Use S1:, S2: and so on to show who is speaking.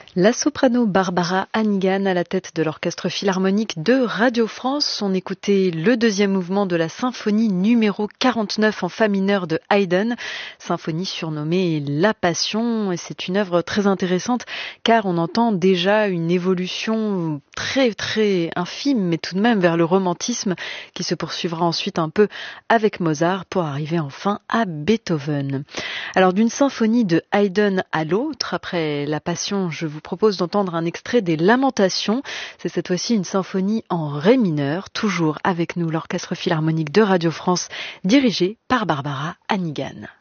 S1: La soprano Barbara Hannigan à la tête de l'Orchestre Philharmonique de Radio France. On écoutait le deuxième mouvement de la symphonie numéro 49 en fa mineur de Haydn, symphonie surnommée La Passion. Et c'est une œuvre très intéressante car on entend déjà une évolution très infime, mais tout de même vers le romantisme qui se poursuivra ensuite un peu avec Mozart pour arriver enfin à Beethoven. Alors d'une symphonie de Haydn à l'autre, après La Passion, je vous propose d'entendre un extrait des Lamentations. C'est cette fois-ci une symphonie en ré mineur, toujours avec nous l'Orchestre Philharmonique de Radio France, dirigé par Barbara Hannigan.